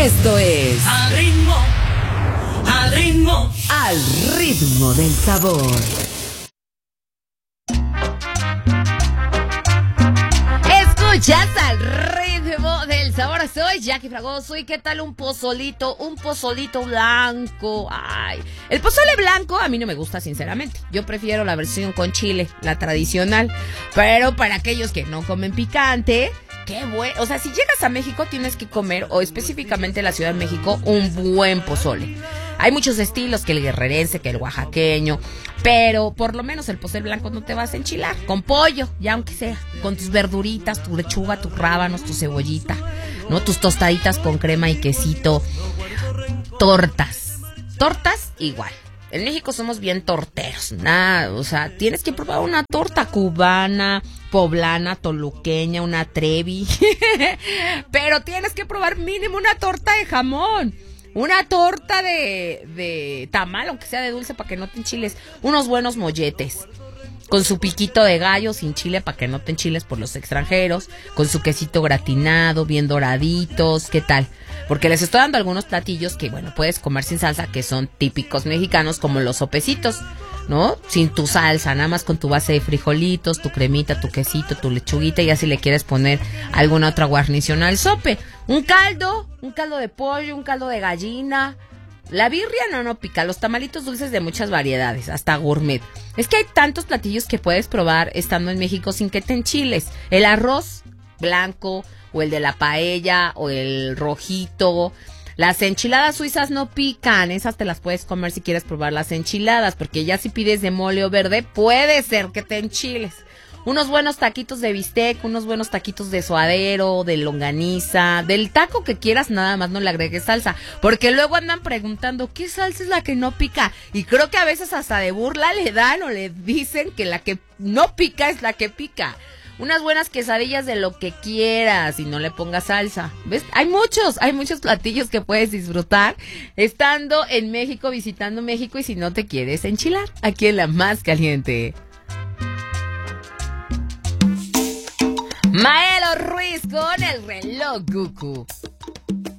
Esto es Al ritmo del sabor. Escuchas al ritmo del sabor. Soy Jackie Fragoso. ¿Y qué tal un pozolito blanco? Ay, el pozole blanco a mí no me gusta, sinceramente. Yo prefiero la versión con chile, la tradicional. Pero para aquellos que no comen picante, qué bueno. O sea, si llegas a México tienes que comer, o específicamente en la Ciudad de México, un buen pozole. Hay muchos estilos, que el guerrerense, que el oaxaqueño, pero por lo menos el pozole blanco no te vas a enchilar. Con pollo, ya aunque sea, con tus verduritas, tu lechuga, tus rábanos, tu cebollita, ¿no? Tus tostaditas con crema y quesito. Tortas igual. En México somos bien torteros, nada, o sea, tienes que probar una torta cubana, poblana, toluqueña, una trevi, pero tienes que probar mínimo una torta de jamón, una torta de tamal, aunque sea de dulce, para que no te enchiles, unos buenos molletes, con su piquito de gallo sin chile para que no te enchiles por los extranjeros, con su quesito gratinado, bien doraditos, ¿qué tal? Porque les estoy dando algunos platillos que, bueno, puedes comer sin salsa, que son típicos mexicanos, como los sopecitos, ¿no? Sin tu salsa, nada más con tu base de frijolitos, tu cremita, tu quesito, tu lechuguita, y así le quieres poner alguna otra guarnición al sope. Un caldo de pollo, un caldo de gallina. La birria no pica, los tamalitos dulces de muchas variedades, hasta gourmet. Es que hay tantos platillos que puedes probar estando en México sin que te enchiles. El arroz blanco, o el de la paella, o el rojito. Las enchiladas suizas no pican, esas te las puedes comer si quieres probar las enchiladas, porque ya si pides de mole o verde, puede ser que te enchiles. Unos buenos taquitos de bistec, unos buenos taquitos de suadero, de longaniza, del taco que quieras, nada más no le agregues salsa, porque luego andan preguntando, ¿qué salsa es la que no pica? Y creo que a veces hasta de burla le dan o le dicen que la que no pica es la que pica. Unas buenas quesadillas de lo que quieras y no le pongas salsa. ¿Ves? Hay muchos platillos que puedes disfrutar estando en México, visitando México, y si no te quieres enchilar, aquí en la más caliente. Maelo Ruiz con el reloj Cucú.